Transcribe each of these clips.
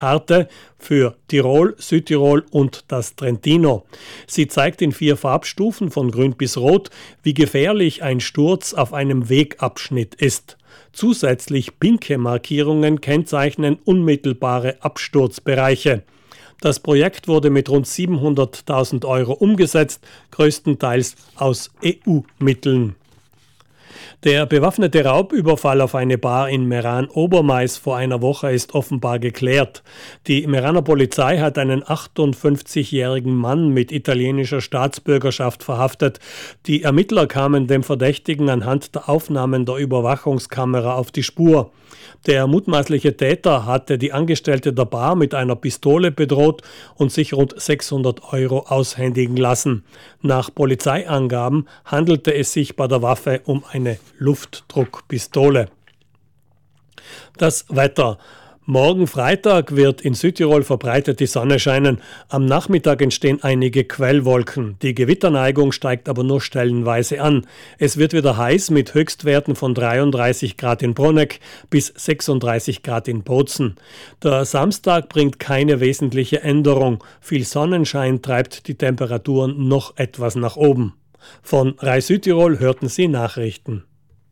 Arte für Tirol, Südtirol und das Trentino. Sie zeigt in 4 Farbstufen von grün bis rot, wie gefährlich ein Sturz auf einem Wegabschnitt ist. Zusätzlich pinke Markierungen kennzeichnen unmittelbare Absturzbereiche. Das Projekt wurde mit rund 700.000 Euro umgesetzt, größtenteils aus EU-Mitteln. Der bewaffnete Raubüberfall auf eine Bar in Meran-Obermais vor einer Woche ist offenbar geklärt. Die Meraner Polizei hat einen 58-jährigen Mann mit italienischer Staatsbürgerschaft verhaftet. Die Ermittler kamen dem Verdächtigen anhand der Aufnahmen der Überwachungskamera auf die Spur. Der mutmaßliche Täter hatte die Angestellte der Bar mit einer Pistole bedroht und sich rund 600 Euro aushändigen lassen. Nach Polizeiangaben handelte es sich bei der Waffe um eine Luftdruckpistole. Das Wetter. Morgen Freitag wird in Südtirol verbreitet die Sonne scheinen. Am Nachmittag entstehen einige Quellwolken. Die Gewitterneigung steigt aber nur stellenweise an. Es wird wieder heiß mit Höchstwerten von 33 Grad in Bruneck bis 36 Grad in Bozen. Der Samstag bringt keine wesentliche Änderung. Viel Sonnenschein treibt die Temperaturen noch etwas nach oben. Von RAI Südtirol hörten Sie Nachrichten.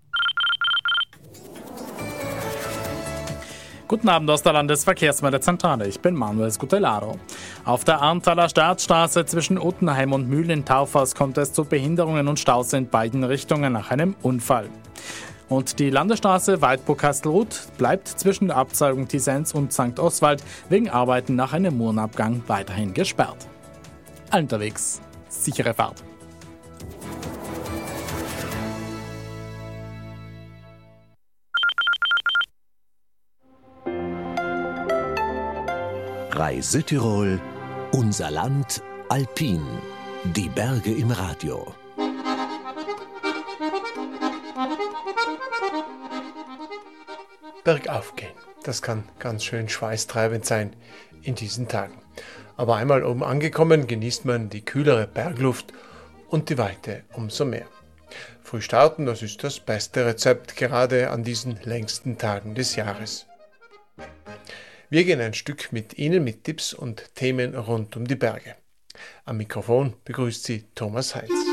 Guten Abend aus der Landesverkehrsmeldezentrale. Ich bin Manuel Scutellaro. Auf der Arntaler Staatsstraße zwischen Uttenheim und Mühl in Taufhaus kommt es zu Behinderungen und Staus in beiden Richtungen nach einem Unfall. Und die Landesstraße Weidburg-Kastelruth bleibt zwischen der Abzweigung Tisens und St. Oswald wegen Arbeiten nach einem Murenabgang weiterhin gesperrt. Allen unterwegs, sichere Fahrt. RAI Südtirol, unser Land alpin. Die Berge im Radio. Bergauf gehen, das kann ganz schön schweißtreibend sein in diesen Tagen. Aber einmal oben angekommen, genießt man die kühlere Bergluft und die Weite umso mehr. Früh starten, das ist das beste Rezept gerade an diesen längsten Tagen des Jahres. Wir gehen ein Stück mit Ihnen mit Tipps und Themen rund um die Berge. Am Mikrofon begrüßt Sie Thomas Heitz.